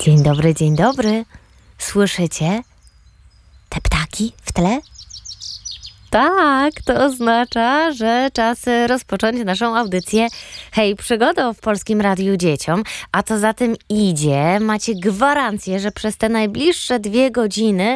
Dzień dobry, dzień dobry. Słyszycie te ptaki w tle? Tak, to oznacza, że czas rozpocząć naszą audycję Hej Przygodo w Polskim Radiu Dzieciom. A co za tym idzie, macie gwarancję, że przez te najbliższe 2 godziny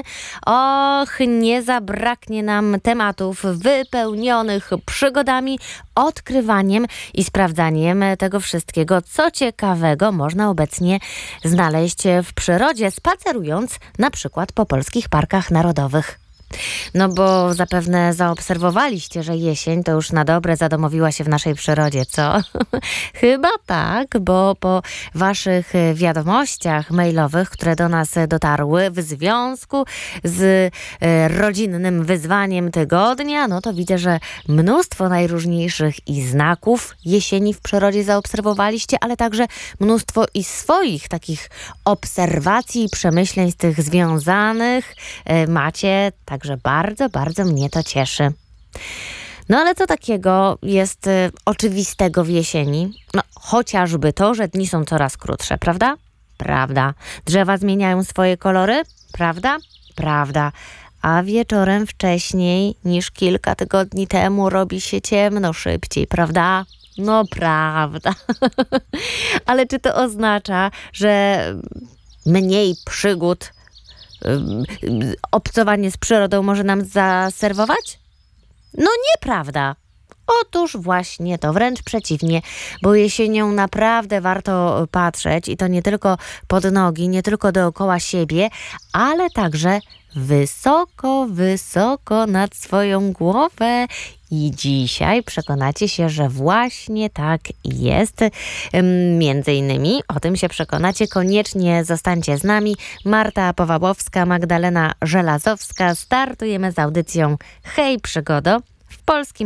nie zabraknie nam tematów wypełnionych przygodami, odkrywaniem i sprawdzaniem tego wszystkiego, co ciekawego można obecnie znaleźć w przyrodzie, spacerując na przykład po polskich parkach narodowych. No bo zapewne zaobserwowaliście, że jesień to już na dobre zadomowiła się w naszej przyrodzie, co? Chyba tak, bo po waszych wiadomościach mailowych, które do nas dotarły w związku z rodzinnym wyzwaniem tygodnia, no to widzę, że mnóstwo najróżniejszych i znaków jesieni w przyrodzie zaobserwowaliście, ale także mnóstwo i swoich takich obserwacji i przemyśleń z tych związanych macie. Także bardzo, bardzo mnie to cieszy. No ale co takiego jest oczywistego w jesieni? No chociażby to, że dni są coraz krótsze, prawda? Prawda. Drzewa zmieniają swoje kolory? Prawda? Prawda. A wieczorem wcześniej niż kilka tygodni temu robi się ciemno szybciej, prawda? No prawda. Ale czy to oznacza, że mniej przygód obcowanie z przyrodą może nam zaserwować? No nieprawda. Otóż właśnie to, wręcz przeciwnie, bo jesienią naprawdę warto patrzeć i to nie tylko pod nogi, nie tylko dookoła siebie, ale także wysoko, wysoko nad swoją głowę. I dzisiaj przekonacie się, że właśnie tak jest. Między innymi o tym się przekonacie. Koniecznie zostańcie z nami. Marta Powałowska, Magdalena Żelazowska. Startujemy z audycją Hej Przygodo w Polskim